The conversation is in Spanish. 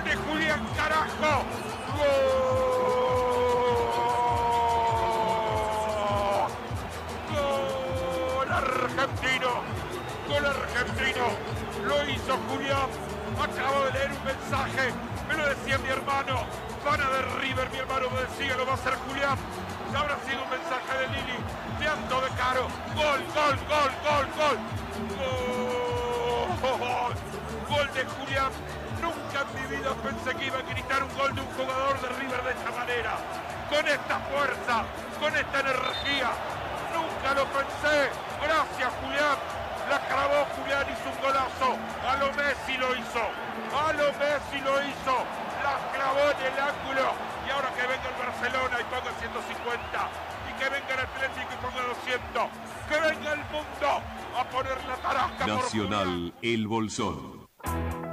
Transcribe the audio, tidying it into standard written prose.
de Julián, carajo. Gol argentino. Gol argentino. Lo hizo Julián. Acabo de leer un mensaje. Me lo decía mi hermano. Pana de River, mi hermano me decía, lo va a hacer Julián. Habrá sido un mensaje de Lili. Llanto de Caro. Gol, gol, gol, gol, gol. Gol. Gol de Julián. Nunca en mi vida pensé que iba a gritar un gol de un jugador de River de esta manera. Con esta fuerza, con esta energía. Nunca lo pensé. Gracias, Julián. La clavó Julián, hizo un golazo. A lo Messi lo hizo. A lo Messi lo hizo. La clavó en el ángulo. Y ahora que venga el Barcelona y ponga 150. Y que venga el Atlético y ponga 200. Que venga el mundo a poner la tarasca. Nacional, por El Bolsón.